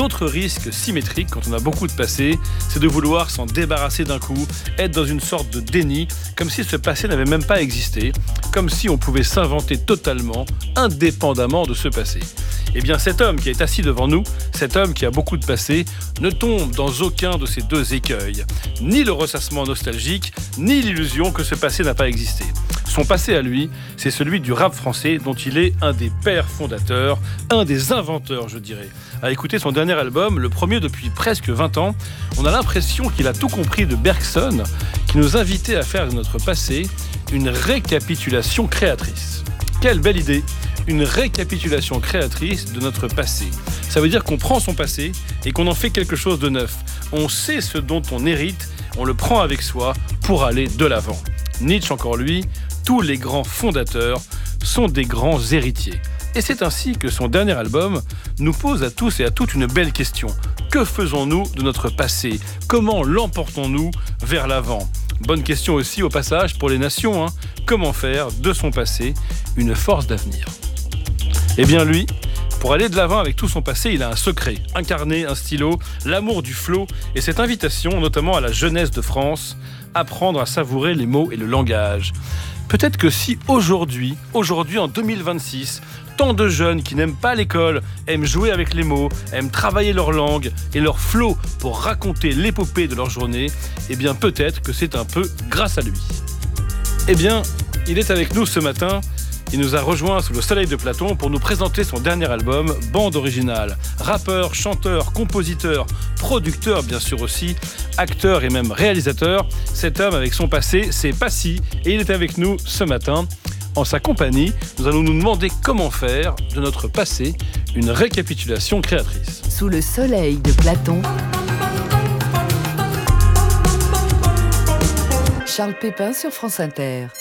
L'autre risque symétrique quand on a beaucoup de passé, c'est de vouloir s'en débarrasser d'un coup, être dans une sorte de déni, comme si ce passé n'avait même pas existé, comme si on pouvait s'inventer totalement, indépendamment de ce passé. Eh bien cet homme qui est assis devant nous, cet homme qui a beaucoup de passé, ne tombe dans aucun de ces deux écueils. Ni le ressassement nostalgique, ni l'illusion que ce passé n'a pas existé. Son passé à lui, c'est celui du rap français dont il est un des pères fondateurs, un des inventeurs, je dirais. À écouter son dernier album, le premier depuis presque 20 ans, on a l'impression qu'il a tout compris de Bergson, qui nous invitait à faire de notre passé une récapitulation créatrice. Quelle belle idée! Une récapitulation créatrice de notre passé. Ça veut dire qu'on prend son passé et qu'on en fait quelque chose de neuf. On sait ce dont on hérite, on le prend avec soi pour aller de l'avant. Nietzsche, encore lui, tous les grands fondateurs sont des grands héritiers. Et c'est ainsi que son dernier album nous pose à tous et à toutes une belle question. Que faisons-nous de notre passé? Comment l'emportons-nous vers l'avant? Bonne question aussi au passage pour les nations. Comment faire de son passé une force d'avenir? Eh bien lui, pour aller de l'avant avec tout son passé, il a un secret, un carnet, un stylo, l'amour du flow et cette invitation notamment à la jeunesse de France, apprendre à savourer les mots et le langage. Peut-être que si aujourd'hui en 2026, tant de jeunes qui n'aiment pas l'école aiment jouer avec les mots, aiment travailler leur langue et leur flow pour raconter l'épopée de leur journée, eh bien peut-être que c'est un peu grâce à lui. Eh bien, il est avec nous ce matin. Il nous a rejoints sous le soleil de Platon pour nous présenter son dernier album, Bande Originale. Rappeur, chanteur, compositeur, producteur bien sûr aussi, acteur et même réalisateur, cet homme avec son passé, c'est Passy et il est avec nous ce matin. En sa compagnie, nous allons nous demander comment faire de notre passé une récapitulation créatrice. Sous le soleil de Platon, Charles Pépin sur France Inter.